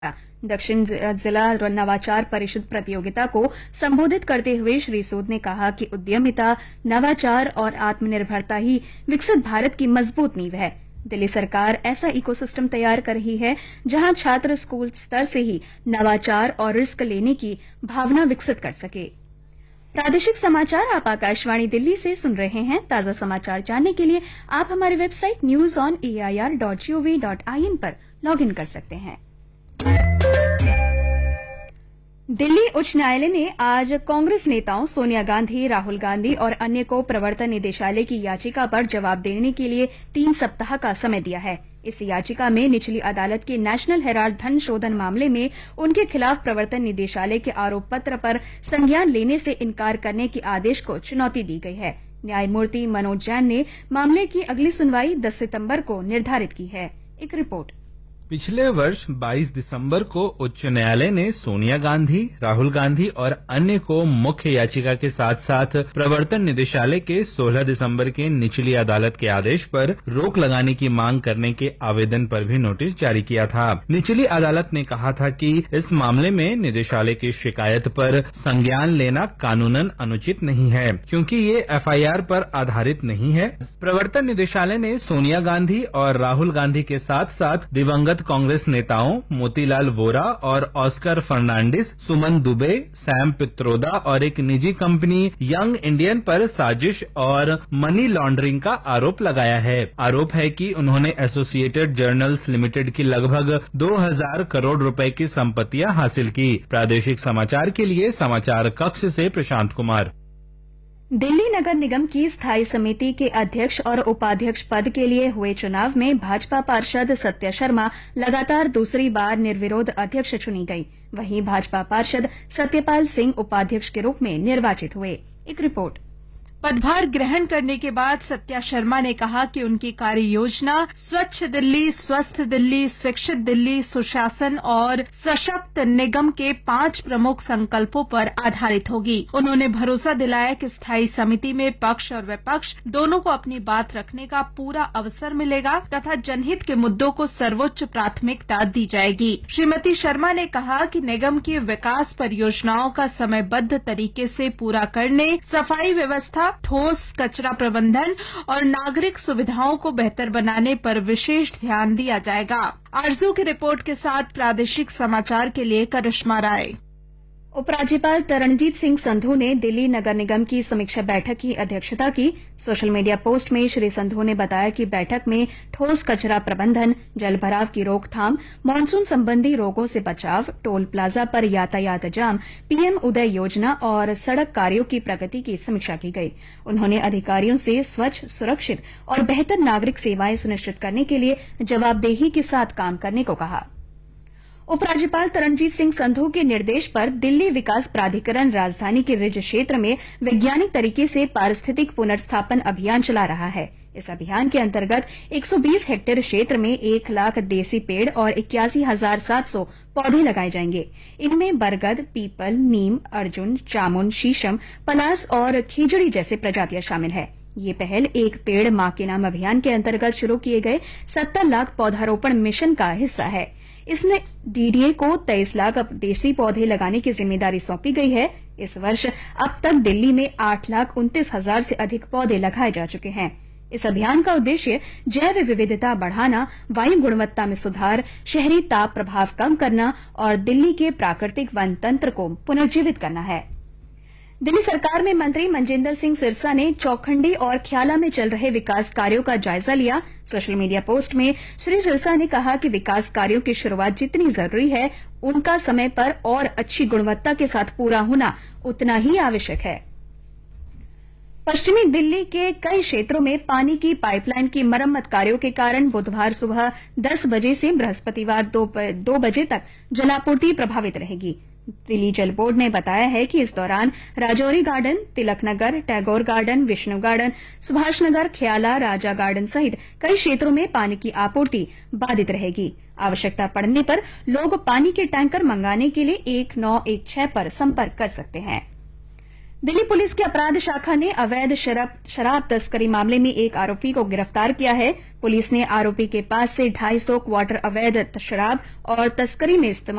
दक्षिण जिला नवाचार परिषद प्रतियोगिता को संबोधित करते हुए श्री सूद ने कहा कि उद्यमिता, नवाचार और आत्मनिर्भरता ही विकसित भारत की मजबूत नींव है। दिल्ली सरकार ऐसा इकोसिस्टम तैयार कर रही है जहां छात्र स्कूल स्तर से ही नवाचार और रिस्क लेने की भावना विकसित कर सके। प्रादेशिक समाचार आप आकाशवाणी दिल्ली से सुन रहे हैं। ताजा समाचार जानने के लिए आप हमारी वेबसाइट newsonair.gov.in पर लॉगिन कर सकते हैं। दिल्ली उच्च न्यायालय ने आज कांग्रेस नेताओं सोनिया गांधी, राहुल गांधी और अन्य को प्रवर्तन निदेशालय की याचिका पर जवाब देने के लिए 3 सप्ताह का समय दिया है। इस याचिका में निचली अदालत के नेशनल हेराल्ड धन शोधन मामले में उनके खिलाफ प्रवर्तन निदेशालय के आरोप पत्र पर संज्ञान लेने से इनकार करने के आदेश को चुनौती दी गई है। न्यायमूर्ति मनोज जैन ने मामले की अगली सुनवाई 10 सितंबर को निर्धारित की है। एक रिपोर्ट। पिछले वर्ष 22 दिसंबर को उच्च न्यायालय ने सोनिया गांधी, राहुल गांधी और अन्य को मुख्य याचिका के साथ साथ प्रवर्तन निदेशालय के 16 दिसंबर के निचली अदालत के आदेश पर रोक लगाने की मांग करने के आवेदन पर भी नोटिस जारी किया था। निचली अदालत ने कहा था कि इस मामले में निदेशालय की शिकायत पर संज्ञान लेना कानूनन अनुचित नहीं है, क्योंकि ये एफआईआर पर आधारित नहीं है। प्रवर्तन निदेशालय ने सोनिया गांधी और राहुल गांधी के साथ साथ दिवंगत कांग्रेस नेताओं मोतीलाल वोरा और ऑस्कर फर्नांडिस, सुमन दुबे, सैम पित्रोदा और एक निजी कंपनी यंग इंडियन पर साजिश और मनी लॉन्ड्रिंग का आरोप लगाया है। आरोप है कि उन्होंने एसोसिएटेड जर्नल्स लिमिटेड की लगभग 2000 करोड़ रुपए की संपत्तियां हासिल की। प्रादेशिक समाचार के लिए समाचार कक्ष से प्रशांत कुमार। दिल्ली नगर निगम की स्थायी समिति के अध्यक्ष और उपाध्यक्ष पद के लिए हुए चुनाव में भाजपा पार्षद सत्या शर्मा लगातार दूसरी बार निर्विरोध अध्यक्ष चुनी गई। वहीं भाजपा पार्षद सत्यपाल सिंह उपाध्यक्ष के रूप में निर्वाचित हुए। एक रिपोर्ट। पदभार ग्रहण करने के बाद सत्या शर्मा ने कहा कि उनकी कार्य योजना स्वच्छ दिल्ली, स्वस्थ दिल्ली, शिक्षित दिल्ली, सुशासन और सशक्त निगम के 5 प्रमुख संकल्पों पर आधारित होगी। उन्होंने भरोसा दिलाया कि स्थायी समिति में पक्ष और विपक्ष दोनों को अपनी बात रखने का पूरा अवसर मिलेगा तथा जनहित के मुद्दों को सर्वोच्च प्राथमिकता दी जाएगी। श्रीमती शर्मा ने कहा कि निगम की विकास परियोजनाओं का समयबद्ध तरीके से पूरा करने, सफाई व्यवस्था, ठोस कचरा प्रबंधन और नागरिक सुविधाओं को बेहतर बनाने पर विशेष ध्यान दिया जाएगा। आरजू की रिपोर्ट के साथ प्रादेशिक समाचार के लिए करिश्मा राय। उपराज्यपाल तरणजीत सिंह संधू ने दिल्ली नगर निगम की समीक्षा बैठक की अध्यक्षता की। सोशल मीडिया पोस्ट में श्री संधू ने बताया कि बैठक में ठोस कचरा प्रबंधन, जलभराव की रोकथाम, मानसून संबंधी रोगों से बचाव, टोल प्लाजा पर यातायात जाम, पीएम उदय योजना और सड़क कार्यों की प्रगति की समीक्षा की गई। उन्होंने अधिकारियों से स्वच्छ, सुरक्षित और बेहतर नागरिक सेवाएं सुनिश्चित करने के लिए जवाबदेही के साथ काम करने को कहा। उपराज्यपाल तरणजीत सिंह संधू के निर्देश पर दिल्ली विकास प्राधिकरण राजधानी के रिज क्षेत्र में वैज्ञानिक तरीके से पारिस्थितिक पुनर्स्थापन अभियान चला रहा है। इस अभियान के अंतर्गत 120 हेक्टेयर क्षेत्र में 1 लाख देसी पेड़ और 81,700 पौधे लगाए जाएंगे। इनमें बरगद, पीपल, नीम, अर्जुन, जामुन, शीशम, पलास और खीजड़ी जैसे प्रजातियां शामिल है। ये पहल एक पेड़ मां के नाम अभियान के अंतर्गत शुरू किए गए 70 लाख पौधारोपण मिशन का हिस्सा है। इसमें डीडीए को 23 लाख देसी पौधे लगाने की जिम्मेदारी सौंपी गई है। इस वर्ष अब तक दिल्ली में 8,29,000 से अधिक पौधे लगाए जा चुके हैं। इस अभियान का उद्देश्य जैव विविधता बढ़ाना, वायु गुणवत्ता में सुधार, शहरी ताप प्रभाव कम करना और दिल्ली के प्राकृतिक वन तंत्र को पुनर्जीवित करना है। दिल्ली सरकार में मंत्री मनजिंदर सिंह सिरसा ने चौखंडी और ख्याला में चल रहे विकास कार्यों का जायजा लिया। सोशल मीडिया पोस्ट में श्री सिरसा ने कहा कि विकास कार्यों की शुरुआत जितनी जरूरी है, उनका समय पर और अच्छी गुणवत्ता के साथ पूरा होना उतना ही आवश्यक है। पश्चिमी दिल्ली के कई क्षेत्रों में पानी की पाइपलाइन की मरम्मत कार्यों के कारण बुधवार सुबह 10 बजे से बृहस्पतिवार 2 बजे तक जलापूर्ति प्रभावित रहेगी। दिल्ली जल बोर्ड ने बताया है कि इस दौरान Rajouri garden, Tilak Nagar, Tagore garden, Vishnu garden, Subhash Nagar, ख्याला, राजा गार्डन सहित कई क्षेत्रों में पानी की आपूर्ति बाधित रहेगी। आवश्यकता पड़ने पर लोग पानी के टैंकर मंगाने के लिए 1916 पर संपर्क कर सकते हैं। दिल्ली पुलिस की अपराध शाखा ने अवैध शराब तस्करी मामले में एक आरोपी को गिरफ्तार किया है। पुलिस ने आरोपी के पास से 250 क्वार्टर अवैध शराब और तस्करी में इस्तेमाल